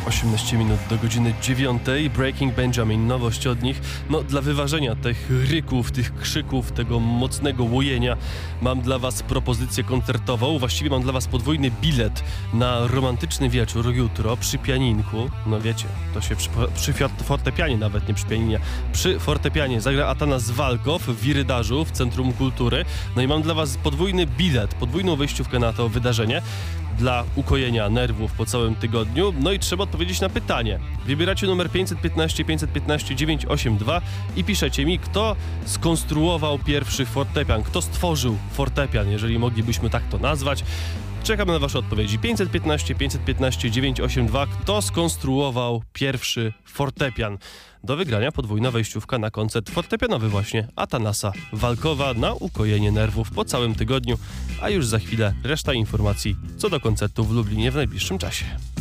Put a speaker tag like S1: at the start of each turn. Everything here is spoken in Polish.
S1: 18 minut do godziny 9. Breaking Benjamin, nowość od nich. No, dla wyważenia tych ryków, tych krzyków, tego mocnego łojenia mam dla was propozycję koncertową. Właściwie mam dla was podwójny bilet na romantyczny wieczór jutro przy pianinku. No wiecie, to się przy fortepianie, nawet nie przy pianinie, przy fortepianie zagra Atanas Walkow w Wirydarzu w Centrum Kultury. No i mam dla was podwójny bilet, podwójną wejściówkę na to wydarzenie dla ukojenia nerwów po całym tygodniu. No i trzeba odpowiedzieć na pytanie. Wybieracie numer 515 982 i piszecie mi, kto skonstruował pierwszy fortepian, kto stworzył fortepian, jeżeli moglibyśmy tak to nazwać. Czekamy na wasze odpowiedzi. 515 982. Kto skonstruował pierwszy fortepian? Do wygrania podwójna wejściówka na koncert fortepianowy właśnie Atanasa Walkowa na ukojenie nerwów po całym tygodniu, a już za chwilę reszta informacji co do koncertu w Lublinie w najbliższym czasie.